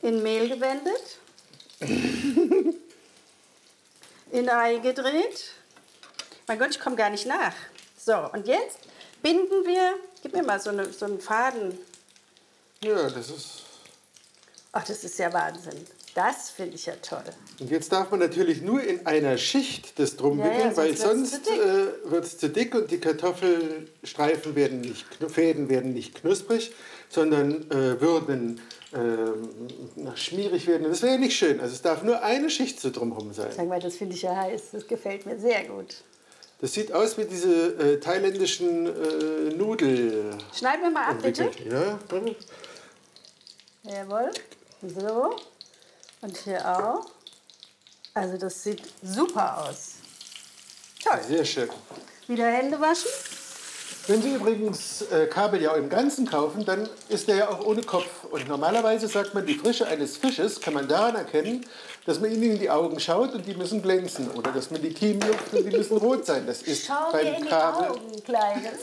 in Mehl gewendet, in Ei gedreht. Mein Gott, ich komme gar nicht nach. So, und jetzt binden wir, gib mir mal so einen Faden. Ja, das ist... Ach, das ist ja Wahnsinn. Das finde ich ja toll. Und jetzt darf man natürlich nur in einer Schicht das drum wickeln, weil sonst wird es zu dick und die Kartoffelstreifen Fäden werden nicht knusprig, sondern würden schmierig werden. Und das wäre nicht schön. Also es darf nur eine Schicht so drumherum sein. Sag mal, das finde ich ja heiß. Das gefällt mir sehr gut. Das sieht aus wie diese thailändischen Nudel. Schneiden wir mal ab, bitte. Ja. Jawohl. So. Und hier auch. Also das sieht super aus. Toll. Sehr schön. Wieder Hände waschen. Wenn Sie übrigens Kabeljau im Ganzen kaufen, dann ist der ja auch ohne Kopf. Und normalerweise sagt man, die Frische eines Fisches kann man daran erkennen, dass man ihnen in die Augen schaut und die müssen glänzen. Oder dass man die Kiemen luft und die müssen rot sein. Das ist Schau beim mir in die Augen, Kleines.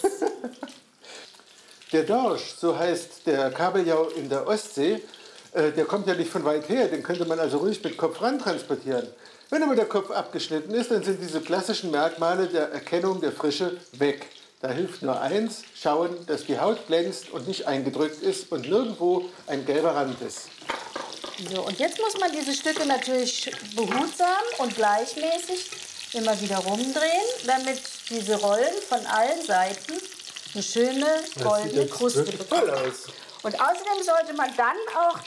Der Dorsch, so heißt der Kabeljau in der Ostsee, der kommt ja nicht von weit her, den könnte man also ruhig mit Kopf ran transportieren. Wenn aber der Kopf abgeschnitten ist, dann sind diese klassischen Merkmale der Erkennung der Frische weg. Da hilft nur eins, schauen, dass die Haut glänzt und nicht eingedrückt ist und nirgendwo ein gelber Rand ist. So, und jetzt muss man diese Stücke natürlich behutsam und gleichmäßig immer wieder rumdrehen, damit diese Rollen von allen Seiten eine schöne goldene Kruste bekommen. Toll aus. Und außerdem sollte man dann auch